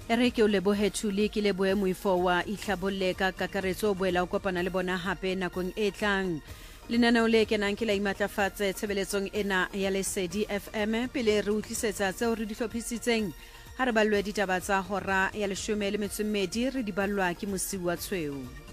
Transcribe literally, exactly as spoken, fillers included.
e re ke o lebohe Thuli ke lebohe moifo wa ihlabolle ka kakaretso o boela o kopana le bona hape nakong e tlang lenaneo le kenang ke la imatlafatse tshebeletsong ena ya Lesedi F M pele re utlisetsa tseo re di hlophisitseng ha re ballwe ditaba tsa hora ya leshome le metso e mmedi re di ballwa ke Mosi wa Tshweu.